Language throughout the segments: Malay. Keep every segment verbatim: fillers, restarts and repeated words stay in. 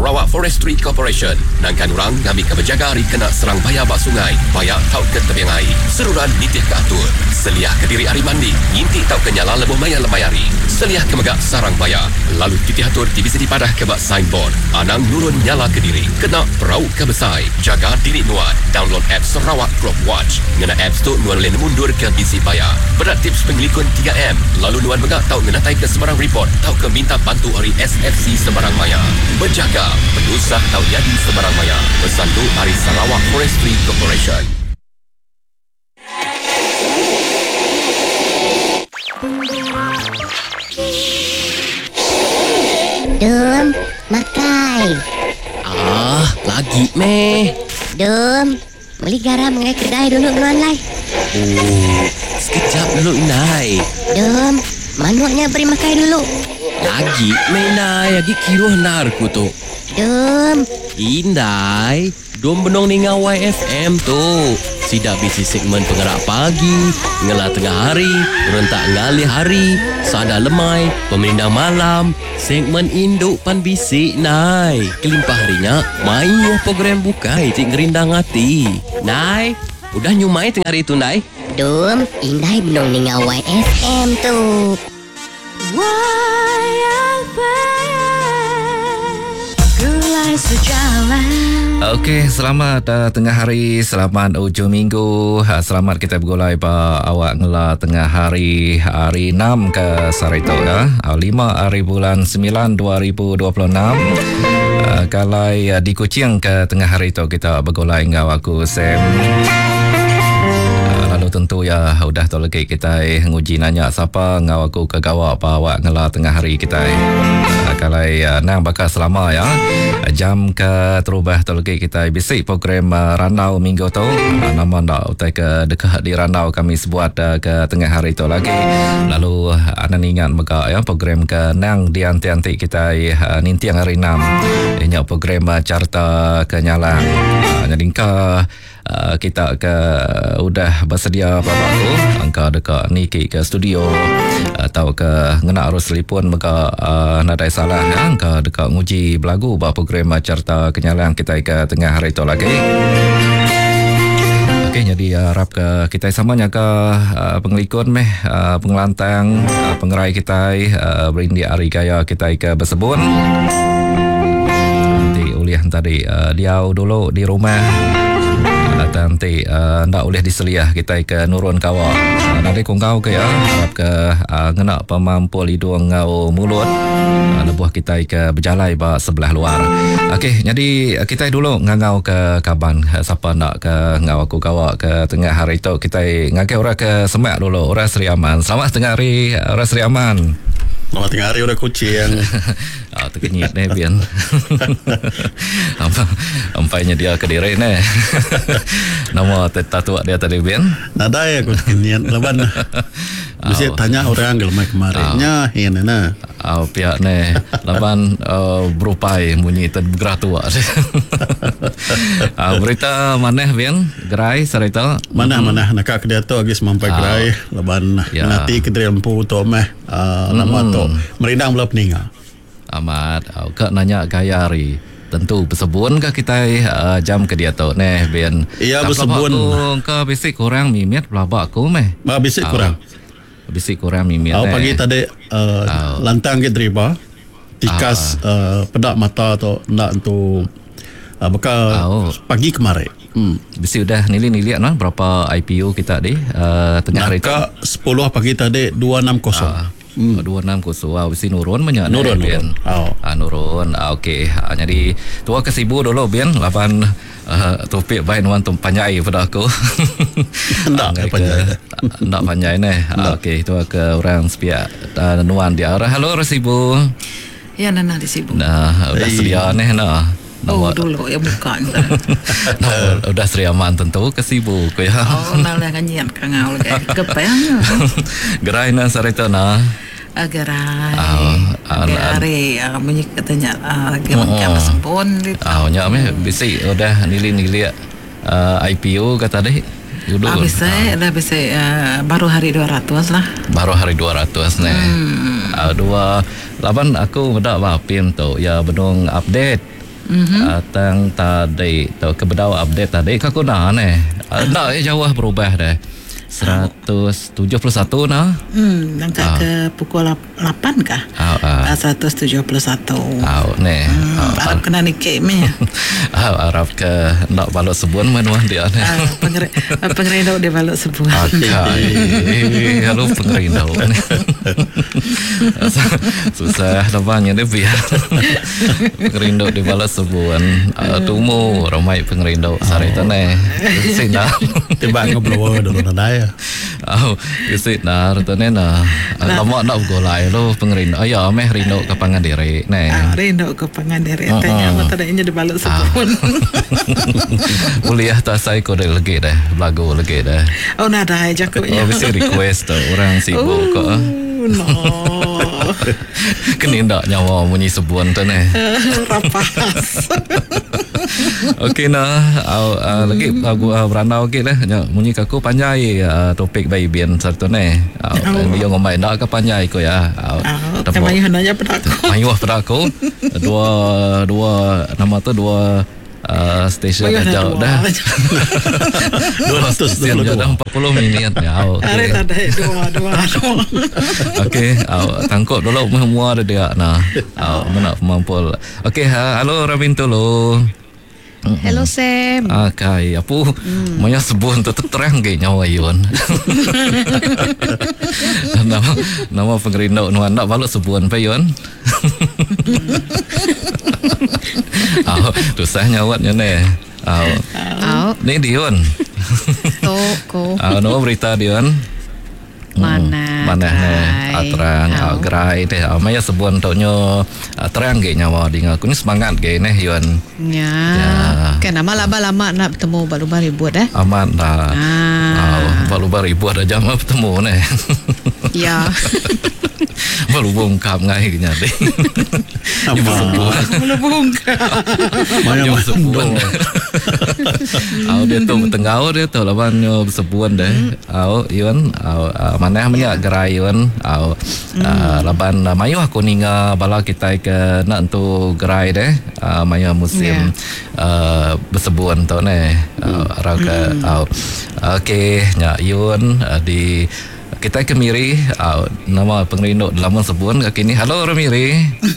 Sarawak Forestry Corporation. Nangkan orang ngambil ke berjaga hari kena serang bayar bak sungai. Bayar tau ke tebiang air. Seruran nitih ke atur. Seliah ke diri hari mandi. Ngintik tau ke nyala lebuh maya lemayari. Seliah ke megak sarang bayar. Lalu titih atur divisi dipadah ke bak signboard. Anang nurun nyala ke diri. Kena perau ke besai. Jaga diri nuat. Download app Sarawak Crop Watch. Ngena apps tu nuan boleh mundur ke bisi bayar. Berat tips penglikun tiga M. Lalu nuan megak tau ngenatai ke sebarang report. Tau ke minta bantu hari S F C sebarang maya. Berjaga, penusah tau jadi sebarang maya. Pesan tu hari Sarawak Forestry Corporation. Dum, makai. Ah, lagi meh. Dum, beli garam ngai kedai dulu nuan lai. Oh, sekejap dulu Inai. Dum, manuaknya beri makai dulu. Lagi meh Inai, lagi kiruh narku tu. Dum, Indai, dom benong ninga Y F M tu. Sidak bisi segmen pengerak pagi, ngelah tengah hari, rentak ngalih hari, sada lemai, pemerintah malam, segmen induk pan bisik Nai. Kelimpah harinya, main program bukai cik gerindang hati. Nai, udah nyumai tengah hari tu Nai? Dum, indai benong ninga Y F M tu. Y F M Gulai sejalan. Okey, selamat uh, tengah hari, selamat ujung minggu. Uh, selamat kita bergulai pa awak ngela tengah hari hari enam ke Sarito ya. Uh, lima hari bulan sembilan dua ribu dua puluh enam. Uh, kalai uh, di Kuching ke tengah hari tu kita bergulai dengan aku Sam. Lalu tentu ya udah tu lagi kita nguji nanya siapa ngau aku ke gawak apa awak ngela tengah hari kita. Uh, kalau uh, nang bakal selama ya. Jam ke terubah tu lagi kita bisik program uh, Ranau minggu tu. Uh, nama nak utai ke dekat di Ranau kami sebuat uh, ke tengah hari tu lagi. Lalu uh, anda ingat maka ya program ke nang di anti-anti kita uh, nintiang hari enam. Ini program uh, carta kenyalang. Uh, jadi ke Uh, kita ke uh, udah bersedia bapak tu angka dekat Niki ke studio atau ke ngena arus telefon maka uh, nadai salah ya, angka dekat nguji belagu bah program carta kenyalang kita ke tengah hari tu lagi. Okey, jadi harap uh, ke kita samanya ke uh, pengelikun meh uh, pengelantang uh, pengerai kita uh, berindi hari gaya kita ke bersebut nanti uliah tadi uh, diau dulu di rumah. Nanti uh, ndak boleh diseliah kita ke nurun kawa. Uh, nanti kong kau ke ya harap ke uh, ngena pemampu hidung ngau mulut uh, lebuh kita ke berjalai ba sebelah luar. Okey, jadi uh, kita dulu ngangau ke kaban uh, siapa nak ke ngau aku kawa ke tengah hari tu kita ngake ora ke semak dulu ora Sri Aman. Selamat tengah hari ora Sri Aman. Selamat tengah hari udah kucing. Ah, terkenyit ni Bian. Ampainya dia ke diri ni. Nama tatu dia tadi Bian. Nada ya kucing leban. Mesti tanya orang gelmai kemarinnya ini nah. Ah, pihak ni leban uh, berupai bunyi tergerah tua. Ah, berita mana Bian? Gerai sarita. Mana mana nak ke dia tu agis mampai gerai leban nanti ke dia empu tu meh nama tu merindang belah peninga. Amat, uh, kak nanya gaya hari. Tentu bersebun ke kita uh, jam ke dia tu neh Bian. Iya bersebun. Ke bisik kurang mimit belabak aku meh. Ba bisik kurang. Bisik kurang mimit. Oh, pagi tadi uh, oh. lantang ke driba tikas oh. uh, pedak mata tu nak tu uh, bekal oh. pagi kemarin. Hmm. Bisik udah nilai-nilai nah berapa I P O kita di uh, tengah hari tu. sepuluh pagi tadi dua enam kosong. Uh. Hmm. dua enam kosong. Wow, mesti nurun banyak. Nurun, nurun. Oh. Ah, nurun. Ah, okey. Ah, jadi, tua ke sibu dulu, Bian. Lapan uh, topik baik nuan tu panjai pada aku. Tak, ah, panjai. Tak panjai ni. Ah, okey, tua ke orang sepiak. Uh, nuan dia. Halo, Resibu. Ya, Nana di sibu. Nah, udah sedia ni, nah. Oh, dulu ya bukan. Nah, udah Sri Aman tentu ke sibu ke ya. Oh, nalah kanyian kangau lagi. Kepayang. Gerai na sarita na. Gerai. Ah, gerai bunyi katanya gimana kamu sempun gitu. Ah, nya me bisik udah nilai-nilai I P O kata deh. Ah, bisa, dah bisa baru hari dua ratus lah. Baru hari dua ratus nih. Hmm. Uh, dua laban aku bedak bapin tu ya benung update. mm-hmm. uh, tang tadi tu kebedau update tadi kau nak ne nak uh, jauh berubah dah seratus tujuh puluh satu nah. Hmm, langkah uh. ke pukul lapan kah? Uh, uh. seratus tujuh puluh satu. Oh, ne. Hmm, uh, Arab uh. kena nikik me. Ah, Arab ke nak balok sebuan menuan dia ne. Ah, pengere pengerindau dia balok sebuan. Okey. Halo pengerindau. Susah namanya dia biar. Pengerindau dia balok sebuan. Uh, tumu ramai pengerindau sari tu ne. Sina. Tiba ngobrol dulu nadai. Oh, isi nar tu ne na. Lama nak golai lo pengerindau. Ayo meh rindau ke Pangandiri ne. Ah, rindau ke Pangandiri tanya mata dah nya di balok sebuan. Kuliah tak saya kau dah lagi dah lagu lagi dah. Oh nada jakutnya. Oh bisa request tu orang sibuk oh, kok. No. Kenindak nyawa bunyi sebuan tu ne. Rapas. Okey nah, uh, uh, lagi lagu uh, berandau okey lah. Bunyi kaku panjai uh, topik bayi bian satu ne. Uh, dia ngomai nak ke panjai ko ya. Uh, oh, Mayu nanya pada aku. Mayu pada aku. Dua dua nama tu dua Uh, stesen jauh dah. dua ratus stesen jauh dah empat puluh minit ya. Okey. Ada dua dua. Okey, tangkap dulu semua ada dia nah. Au mana mampu. Okey, halo Rabin Tolo. Hello Sam. Okay, apa? Hmm. Maya sebuah tu terang ke nyawa Yun. nama nama pengerindau nuan nak balok sebuah pe Yun. Oh, tusahnya awaknya ne. Oh. Oh. Ni Dion. Toko. Oh, no berita Dion. Mana? Mana ne? Terang, oh. Gerai teh. Maya sebuan tonyo terang ke nyawa di ngaku ni semangat ke ne Yuan. Ya. ya. Kan nama lama-lama nak bertemu baru-baru ribuat eh? Aman dah. Ah. Oh, baru-baru ribuat dah jam bertemu ne. Ya. Baru bongkap ngai ke nyade. Aman. Baru bongkap. Maya sebuan. Au dia tu tengau dia tu lawan nyo sebuan deh. Au Yuan, au mana menya gerai Yuan. Au laban mayu aku ninga bala kita ke nak tu gerai deh. Mayu musim bersebuan tu ne. Arau ke au. Okey, nya Yuan di kita ke Miri, uh, nama pengerindau laman sebuan kaki ni. Halo Miri.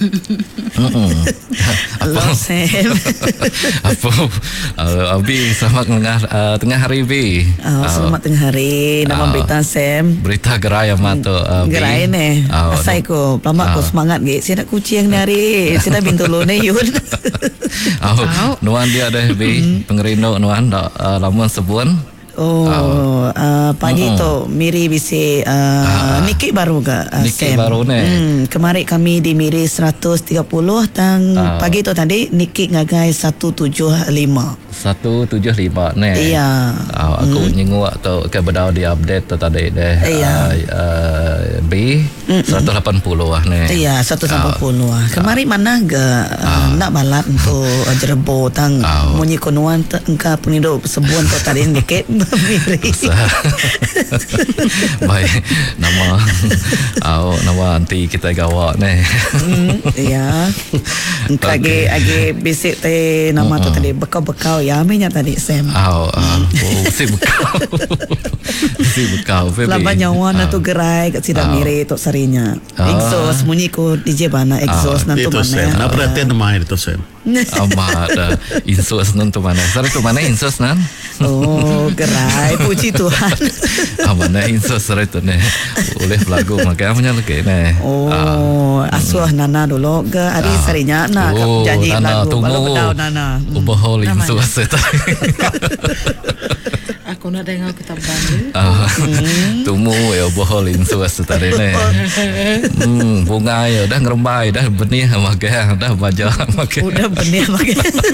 Halo Sam. Apa? Uh, Abi selamat tengah uh, tengah hari Bi. Oh, selamat uh, tengah hari. Nama uh, berita Sam. Berita gerai amat tu. Uh, gerai ni. Uh, Asai ko, lama ko semangat ge. Saya nak kucing ni hari. Saya nak bintolo ni Yun. Oh, nuan dia ada Bi pengerindau nuan dak uh, laman sebuan. Oh, uh, uh, pagi uh-uh. tu Miri bisi uh, uh, Nikik baru ke uh, Nikik baru ni hmm, kemarin kami di Miri seratus tiga puluh tang uh. pagi tu tadi Nikik ngagai seratus tujuh puluh lima seratus tujuh puluh lima ni. Iya. uh, Aku hmm. nyinguk tu ke bedau di update tu tadi deh. Iya. uh, uh, B seratus lapan puluh lah ni. Iya, seratus lapan puluh lah. Kemarin mana ke uh, nak balat untuk uh, jerebo tang uh. munyi konuan engkau penido sebuan tu tadi Nikik Miri. Baik, nama oh, nama anti kita gawak ni. Hmm, ya. Engkau okay. agi bisik teh nama uh-uh. tu tadi bekau-bekau ya aminya tadi Sam. Oh, uh, oh si bekau. Si bekau. Laban nyawa na tu gerai kat sidang Miri tu sarinya. Exhaust munyi ko D J bana exhaust nanti mana. Nak perhatian main itu Sam. Amat insus nanti mana? Sari tu mana insus nan? Oh, gerai puji Tuhan. Mana insus sari tu ne? Oleh pelagu makanya lagi ne. Oh, asuh Nana dulu ke hari sarinya nak janji lagu baru tahu Nana. Ubahol insus tadi. Aku nak dengar kita band. Ah, tumu ya bohol insus tadi ne. Hmm, bunga ya dah ngerembai dah benih makan dah baja makan. Udah benih makan.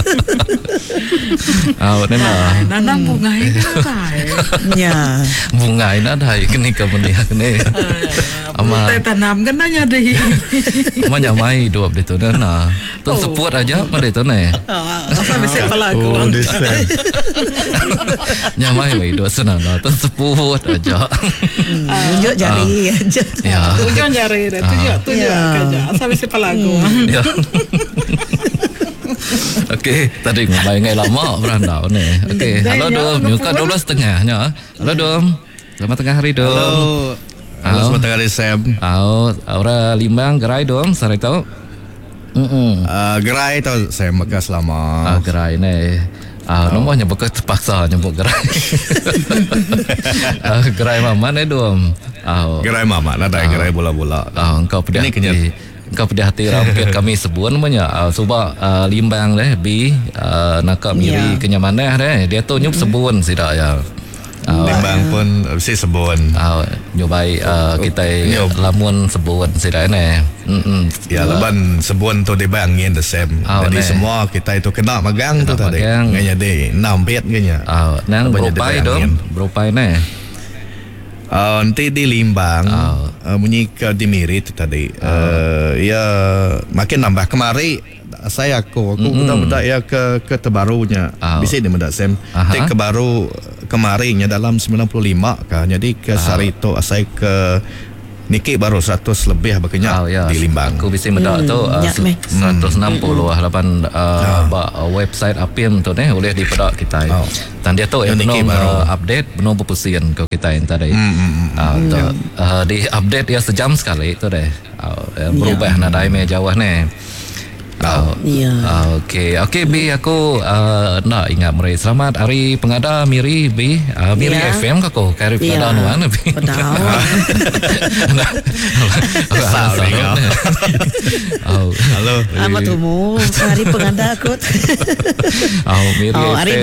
Ah, nena. Nana bunga itu apa? Ya. Bunga ini ada kini ke benih kini. Ama tanam kan nanya deh. Mana mai dua betul nana. Tu support aja pada itu ne. Apa mesti pelaku. Oh, desain. Nyamai mai dua senang tu support aja. Tunjuk jari aja. Ya. Tunjuk jari dah. Tunjuk tunjuk aja. Asal mesti pelaku. Ya. Okey, tadi ngomong ngai lama berandau ni. Okey, halo Dom, muka dua belas setengahnya. Halo Dom. Selamat tengah hari Dom. Halo. Halo, selamat tengah hari Sam. Oh, ora limbang gerai Dom, sarai tau. Hmm. Uh, gerai tau Sam, maka selama. Ah, gerai ni. Ah, oh. Nomornya bukan terpaksa nyebut gerai. ah, gerai mama ni Dom. Oh. Gerai mama, nak ada gerai bola-bola. Ah, engkau pedih hati. Engkau pedih hati rampir kami sebuan namanya. Ah, sebab uh, limbang deh bi uh, nakak miri yeah. kenyamanah deh. Dia tu nyup sebuan sidak ya. Uh, limbang pun mesti sebun. Uh, nyobai uh, kita Nyob. lamun sebun sidak ni. Hmm. Ya, leban sebun tu dibangin the same. Uh, Jadi ne. semua kita itu kena magang kena tu tadi. Nganya deh, enam bet nganya. Ah, uh, nang berupai dong, berupai ni. Uh, nanti di Limbang oh. uh, bunyi ke Dimiri itu tadi oh. uh, ya makin nambah kemari saya aku aku mm-hmm. mudah-mudah ya ke ke terbarunya oh. bisa dia mudah Sam tapi ke baru kemarinya dalam sembilan puluh lima kan jadi ke oh. Sarito saya ke Niki baru seratus lebih bakanya oh, ya. Di Limbang. Aku bisa mendak hmm, tu uh, seratus enam puluh hmm. lapan uh, oh. website apim tu ni boleh dipedak kita. Oh. Dan dia tu yang belum uh, update belum berpusian ke kita yang tadi. Hmm, hmm, uh, tu, yeah. uh, di update ya sejam sekali tu deh. Uh, berubah yeah. nadai me Jawa ni. Oh, yeah. uh, Okey, okey Bi, aku uh, nak ingat Mari. Selamat hari pengada Miri Bi. Uh, Miri yeah. F M ke kau? Kari pengada yeah. nuan Bi. Pedau. Halo. Halo. Apa tu mu? Hari pengada aku. Oh, Miri F M.